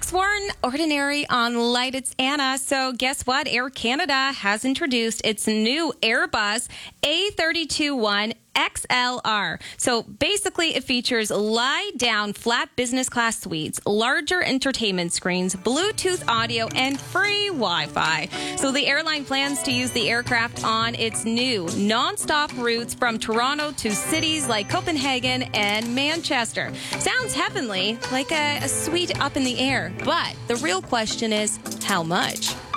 Extraordinary on Light. It's Anna. So guess what? Air Canada has introduced its new Airbus A321 XLR. So basically it features lie-down flat business class suites, larger entertainment screens, Bluetooth audio, and free Wi-Fi. So the airline plans to use the aircraft on its new non-stop routes from Toronto to cities like Copenhagen and Manchester. Sounds heavenly, like a suite up in the air. But the real question is, how much?